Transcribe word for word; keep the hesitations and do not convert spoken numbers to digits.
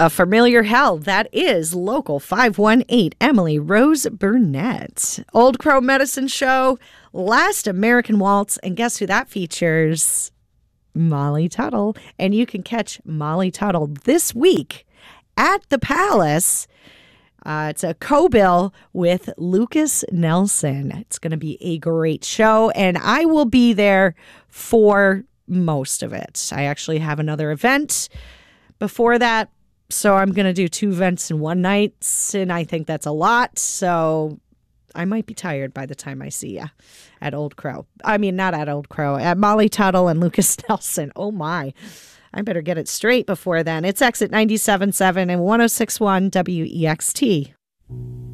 A familiar hell, that is Local five one eight, Emily Rose Burnett. Old Crow Medicine Show, Last American Waltz, and guess who that features? Molly Tuttle. And you can catch Molly Tuttle this week at the Palace. Uh, it's a co-bill with Lucas Nelson. It's going to be a great show, and I will be there for most of it. I actually have another event before that, so I'm going to do two events in one night, and I think that's a lot, so I might be tired by the time I see you at Old Crow. I mean, not at Old Crow, at Molly Tuttle and Lucas Nelson. Oh, my. I better get it straight before then. It's Exit ninety-seven point seven and one oh six point one W E X T.